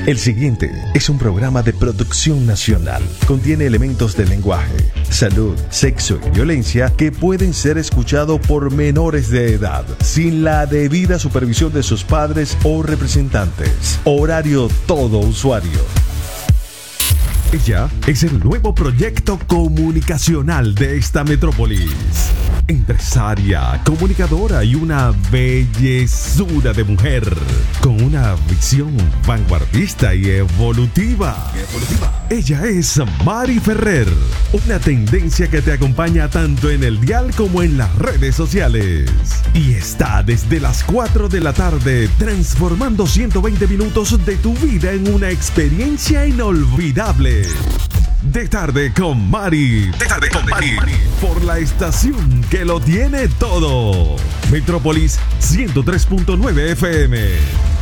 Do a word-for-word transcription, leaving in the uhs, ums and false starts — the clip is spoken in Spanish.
El siguiente es un programa de producción nacional. Contiene elementos de lenguaje, salud, sexo y violencia que pueden ser escuchados por menores de edad, sin la debida supervisión de sus padres o representantes. Horario todo usuario. Ella es el nuevo proyecto comunicacional de esta metrópolis. Empresaria, comunicadora y una bellezura de mujer, con una visión vanguardista y evolutiva. evolutiva. Ella es Mari Ferrer, una tendencia que te acompaña tanto en el dial como en las redes sociales. Y está desde las cuatro de la tarde transformando ciento veinte minutos de tu vida en una experiencia inolvidable. De tarde con Mari. De tarde con Mari. Por la estación que lo tiene todo. Metrópolis ciento tres punto nueve F M.